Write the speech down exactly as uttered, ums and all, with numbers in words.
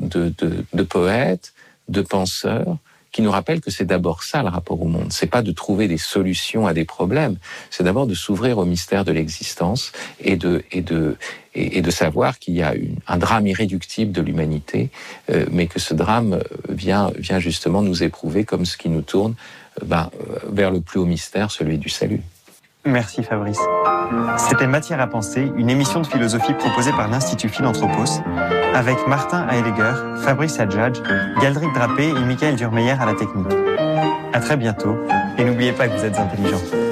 de, de, de poètes, de penseurs, qui nous rappellent que c'est d'abord ça le rapport au monde. C'est pas de trouver des solutions à des problèmes, c'est d'abord de s'ouvrir au mystère de l'existence et de, et de, et, et de savoir qu'il y a une, un drame irréductible de l'humanité, euh, mais que ce drame vient, vient justement nous éprouver comme ce qui nous tourne ben, vers le plus haut mystère, celui du salut. Merci Fabrice. C'était Matière à penser, une émission de philosophie proposée par l'Institut Philanthropos, avec Martin Heidegger, Fabrice Adjadj, Galdric Drapé et Michael Durmeyer à la technique. À très bientôt, et n'oubliez pas que vous êtes intelligents.